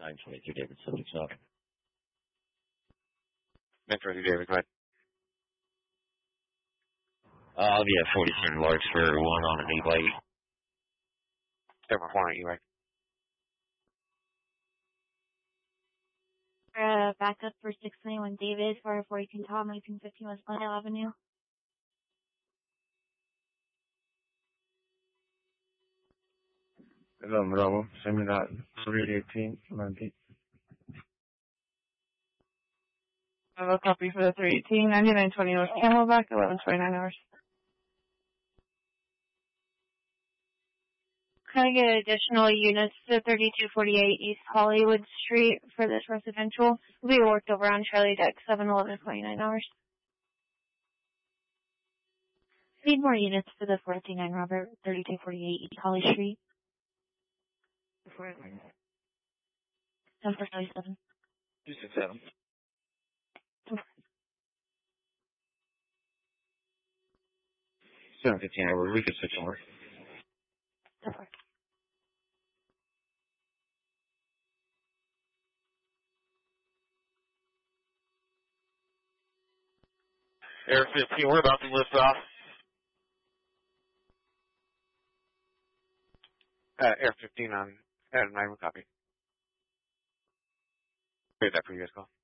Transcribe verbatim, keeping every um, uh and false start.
nine twenty-two David, subject's up. nine twenty-two David, go ahead. Uh, I'll be at forty-seven large for one on an e-bike. seven four on e-bike. Uh, back up for six twenty-one David for forty Tom, nineteen fifteen West Glendale Avenue. Hello, Bravo. Send me that three eighteen ninety. I have a copy for the three eighteen, ninety-nine twenty North Camelback, eleven twenty-nine hours. Can I get additional units to thirty-two forty-eight East Hollywood Street for this residential? We worked over on Charlie Deck, seven eleven twenty-nine hours. Need more units for the four fifty-nine Robert, thirty-two forty-eight East Holly Street. ten for seven. two six seven. seven fifteen hour, we could switch over. Air fifteen, we're about to lift off. Uh, Air fifteen on Adam nine, copy. Here's that previous call.